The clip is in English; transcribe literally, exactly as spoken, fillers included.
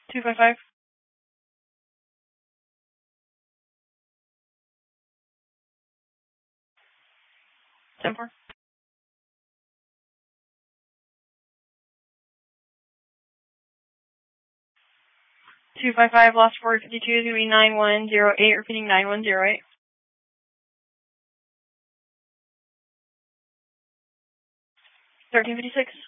two five five. ten four. two five five, lost four fifty-two is going to be nine one zero eight, repeating nine one zero eight. thirteen fifty-six.